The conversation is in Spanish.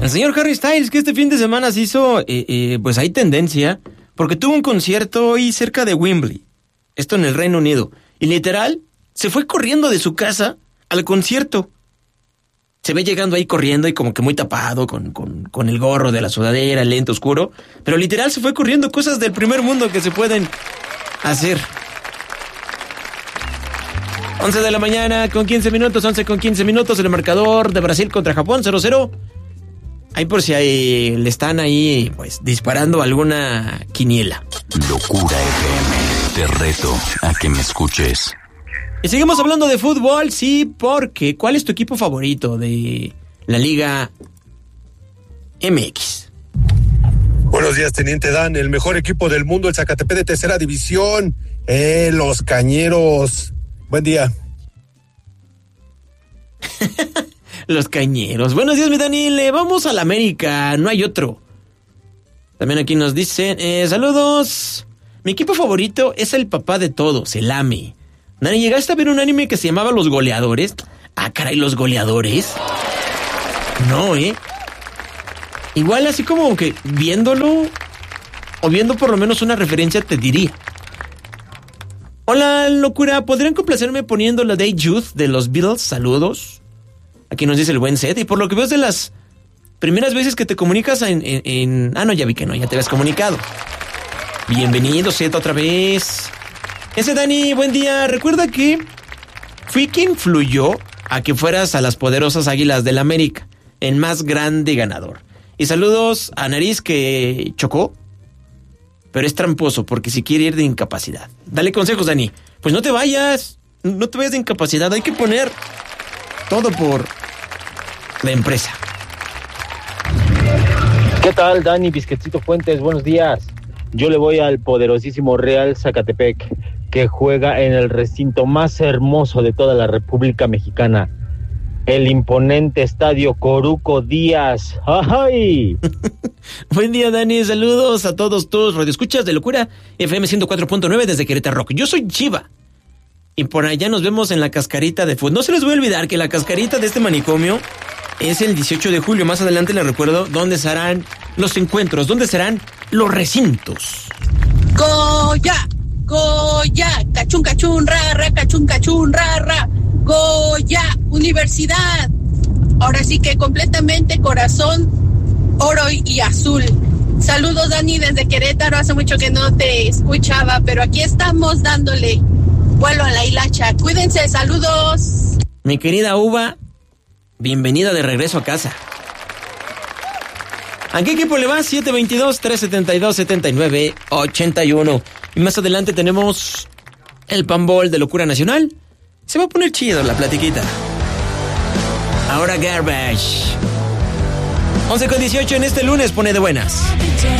El señor Harry Styles, que este fin de semana se hizo, pues hay tendencia, porque tuvo un concierto ahí cerca de Wembley, esto en el Reino Unido, y literal, se fue corriendo de su casa al concierto. Se ve llegando ahí corriendo y como que muy tapado, con el gorro de la sudadera, el lente oscuro, pero literal se fue corriendo, cosas del primer mundo que se pueden hacer. 11 de la mañana con 15 minutos, 11 con 15 minutos, el marcador de Brasil contra Japón, 0-0. Ahí por si le están ahí, pues, disparando alguna quiniela. Locura FM, te reto a que me escuches. Y seguimos hablando de fútbol, sí, porque ¿cuál es tu equipo favorito de la Liga MX? Buenos días, Teniente Dan, el mejor equipo del mundo, el Zacatepec de tercera división, los Cañeros. Buen día. Los Cañeros. Buenos días, mi Dani. Le vamos a la América, no hay otro. También aquí nos dicen, saludos. Mi equipo favorito es el papá de todos, el AME. Dani, ¿llegaste a ver un anime que se llamaba Los Goleadores? Ah, caray, ¿Los Goleadores? No, Igual así como que viéndolo, o viendo por lo menos una referencia, te diría. Hola, locura, ¿podrían complacerme poniendo la Day Youth de los Beatles? Saludos. Aquí nos dice el buen Seth, y por lo que veo es de las primeras veces que te comunicas Ah, no, ya vi que no, ya te habías comunicado. Bienvenido, Seth, otra vez. Ese Dani, buen día. Recuerda que fui quien influyó a que fueras a las poderosas Águilas del América, el más grande ganador. Y saludos a Nariz, que chocó, pero es tramposo porque si quiere ir de incapacidad. Dale consejos, Dani. Pues no te vayas de incapacidad. Hay que poner todo por la empresa. ¿Qué tal, Dani Bisquetcito Fuentes? Buenos días. Yo le voy al poderosísimo Real Zacatepec, que juega en el recinto más hermoso de toda la República Mexicana, el imponente estadio Coruco Díaz. ¡Ay! Buen día, Dani. Saludos a todos tus radioescuchas de Locura FM 104.9 desde Querétaro Rock. Yo soy Chiva. Y por allá nos vemos en la cascarita de fútbol. No se les voy a olvidar que la cascarita de este manicomio es el 18 de julio. Más adelante les recuerdo dónde serán los encuentros, dónde serán los recintos. Goya, Goya, cachun, cachun, rara, cachun, cachun, rara. Goya, Universidad. Ahora sí que completamente corazón, oro y azul. Saludos, Dani, desde Querétaro. Hace mucho que no te escuchaba, pero aquí estamos dándole vuelo a la hilacha. Cuídense, saludos. Mi querida Uva, bienvenida de regreso a casa. ¿A qué equipo le va? 722-372-7981. Y más adelante tenemos el Panball de Locura Nacional. Se va a poner chido la platiquita. Ahora Garbage. 11:18 en este lunes pone de buenas.